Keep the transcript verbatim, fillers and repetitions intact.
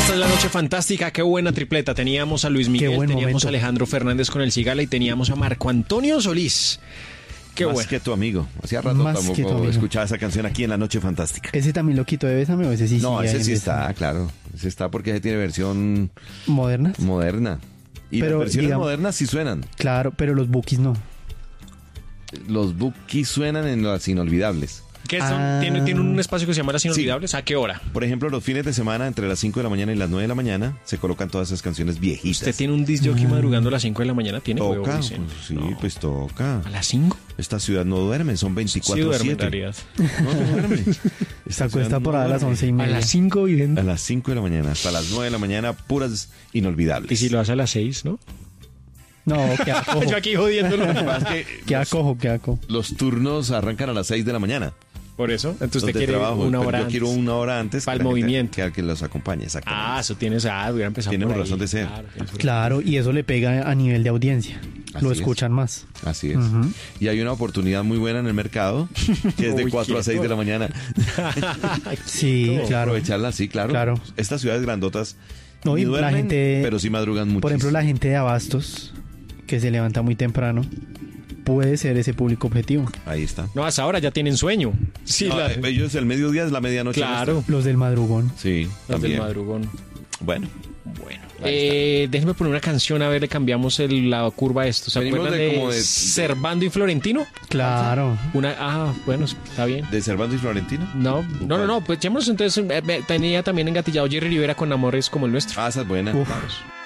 Esta es la noche fantástica, qué buena tripleta. Teníamos a Luis Miguel, teníamos momento. a Alejandro Fernández con el Cigala y teníamos a Marco Antonio Solís. Qué Más bueno. que tu amigo. Hacía rato Más tampoco escuchaba esa canción aquí en La Noche Fantástica. ¿Ese también lo quito de Bésame o ese sí? No, sí, ese sí Bésame? está, claro. Ese está porque ese tiene versión ¿Modernas? moderna. Y Pero, las versiones digamos, modernas sí suenan. Claro, pero los bookies no. Los bookies suenan en las inolvidables. ¿Qué son? Ah. ¿Tiene, tiene un espacio que se llama Las Inolvidables? ¿A qué hora? Por ejemplo, los fines de semana, entre las cinco de la mañana y las nueve de la mañana, se colocan todas esas canciones viejitas. ¿Usted tiene un disc jockey madrugando a las cinco de la mañana? ¿Tiene huevo, Toca, dicen? pues, sí, No. pues toca. ¿A las cinco? Esta ciudad no duerme, son Sí veinticuatro duerme en siete. realidad. No, no duerme. Se Esta acuesta ciudad por no ahí a las duerme. once y A media. las cinco y A las cinco de la mañana, hasta las nueve de la mañana, puras inolvidables. Y si lo hace a las seis, ¿no? No, qué acojo. Yo aquí jodiéndolo. Lo que pasa es que Qué los, acojo, qué acojo. los turnos arrancan a las seis de la mañana. Por eso. Entonces Los usted de quiere trabajo, una pero hora yo antes. quiero una hora antes. Para que el la gente- movimiento. Que, que los acompañe, exactamente. Ah, eso tienes. Ah, hubiera empezado Tiene por razón ahí. de ser. Claro, tienes razón. Claro, y eso le pega a nivel de audiencia. Así Lo es. escuchan más. Así es. Ujú. Y hay una oportunidad muy buena en el mercado, que es de Uy, cuatro a seis de la mañana. Sí, claro. Aprovecharla, sí, claro. Claro. Estas ciudades grandotas No, ni y la duermen, gente- pero sí madrugan mucho. Por ejemplo, la gente de Abastos, que se levanta muy temprano, puede ser ese público objetivo. Ahí está. No, hasta ahora ya tienen sueño. Sí, No, la- eh, ellos el mediodía es la medianoche. claro. nuestra. Los del madrugón. Sí, Los también. del madrugón. Bueno, Bueno, Ahí eh, déjenme poner una canción a ver, le cambiamos el- la curva a esto. ¿Se Venimos acuerdan de de, como de- Servando y Florentino? Claro. Una, ah, bueno, está bien. ¿de Servando y Florentino? No, no, no, no, pues echémonos entonces. eh, eh, tenía también engatillado Jerry Rivera con Amores como el nuestro. Ah, esa es buena. Uf. Vamos.